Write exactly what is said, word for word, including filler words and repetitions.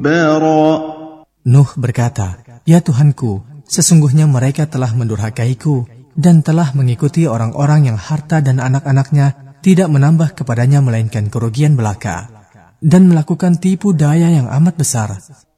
Nuh berkata, "Ya Tuhanku, sesungguhnya mereka telah mendurhakaiku dan telah mengikuti orang-orang yang harta dan anak-anaknya tidak menambah kepadanya melainkan kerugian belaka, dan melakukan tipu daya yang amat besar.